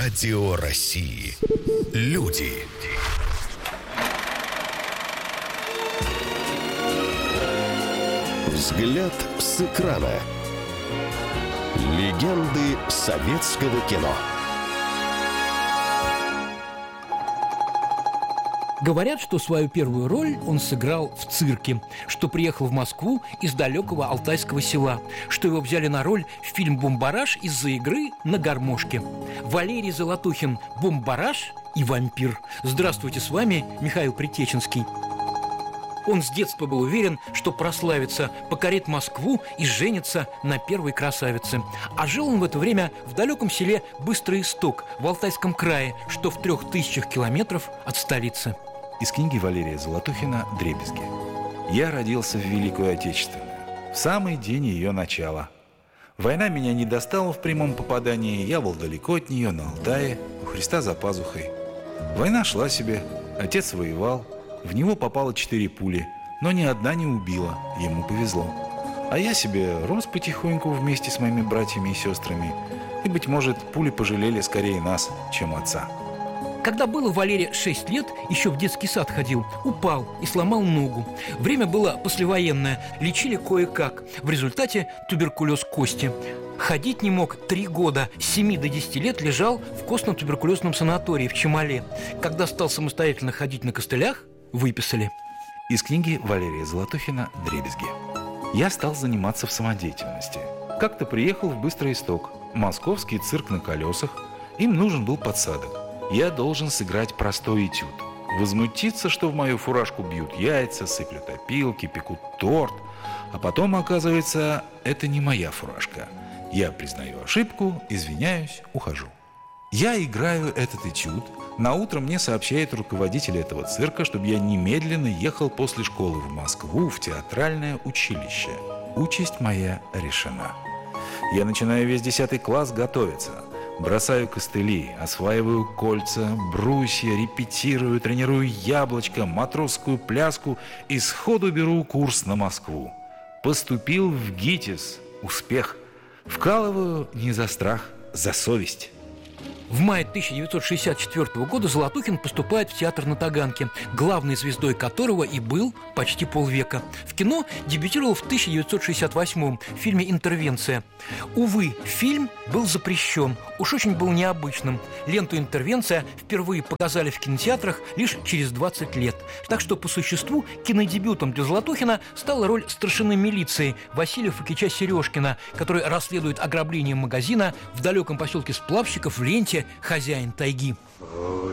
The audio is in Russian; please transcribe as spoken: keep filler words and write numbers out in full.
Радио России. Люди. Взгляд с экрана. Легенды советского кино. Говорят, что свою первую роль он сыграл в цирке, что приехал в Москву из далекого алтайского села, что его взяли на роль в фильм «Бумбараш» из-за игры на гармошке. Валерий Золотухин «Бумбараш» и «Вампир». Здравствуйте, с вами Михаил Притеченский. Он с детства был уверен, что прославится, покорит Москву и женится на первой красавице. А жил он в это время в далеком селе Быстрый Исток в Алтайском крае, что в трех тысячах километров от столицы. Из книги Валерия Золотухина «Дребезги». Я родился в Великую Отечественную, в самый день ее начала. Война меня не достала в прямом попадании, я был далеко от нее, на Алтае, у Христа за пазухой. Война шла себе, отец воевал, в него попало четыре пули, но ни одна не убила, ему повезло. А я себе рос потихоньку вместе с моими братьями и сестрами, и, быть может, пули пожалели скорее нас, чем отца. Когда было Валере шесть лет, еще в детский сад ходил, упал и сломал ногу. Время было послевоенное, лечили кое-как. В результате туберкулез кости. Ходить не мог три года, с семи до десяти лет лежал в костно-туберкулезном санатории в Чемале. Когда стал самостоятельно ходить на костылях, выписали. Из книги Валерия Золотухина «Дребезги». Я стал заниматься в самодеятельности. Как-то приехал в Быстрый Исток, московский цирк на колесах. Им нужен был подсадок. Я должен сыграть простой этюд. Возмутиться, что в мою фуражку бьют яйца, сыплют опилки, пекут торт. А потом, оказывается, это не моя фуражка. Я признаю ошибку, извиняюсь, ухожу. Я играю этот этюд. Наутро мне сообщает руководитель этого цирка, чтобы я немедленно ехал после школы в Москву в театральное училище. Участь моя решена. Я начинаю весь десятый класс готовиться. Бросаю костыли, осваиваю кольца, брусья, репетирую, тренирую яблочко, матросскую пляску и сходу беру курс на Москву. Поступил в ГИТИС. Успех. Вкалываю не за страх, за совесть. В мае тысяча девятьсот шестьдесят четвёртого года Золотухин поступает в театр на Таганке, главной звездой которого и был почти полвека. В кино дебютировал в тысяча девятьсот шестьдесят восьмом в фильме «Интервенция». Увы, фильм был запрещен, уж очень был необычным. Ленту «Интервенция» впервые показали в кинотеатрах лишь через двадцать лет. Так что, по существу, кинодебютом для Золотухина стала роль старшины милиции Василия Фокича Сережкина, который расследует ограбление магазина в далеком поселке Сплавщиков в ленте «Хозяин тайги».